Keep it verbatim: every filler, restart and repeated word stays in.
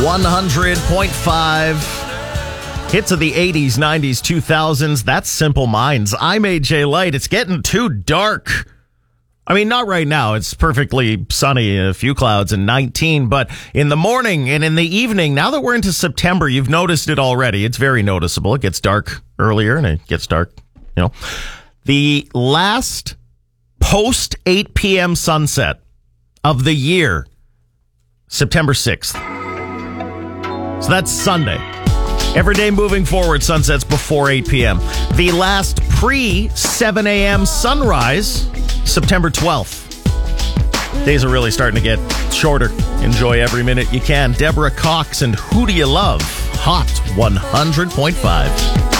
one hundred point five. Hits of the eighties, nineties, two thousands. That's Simple Minds. I'm A J Light. It's getting too dark. I mean, not right now. It's perfectly sunny, a few clouds and nineteen. But in the morning and in the evening, now that we're into September, you've noticed it already. It's very noticeable. It gets dark earlier and it gets dark, you know. The last post eight p.m. sunset of the year, September sixth. So that's Sunday. Every day moving forward, sunsets before eight p.m. The last pre-seven a.m. sunrise, September twelfth. Days are really starting to get shorter. Enjoy every minute you can. Deborah Cox and Who Do You Love? Hot one hundred point five.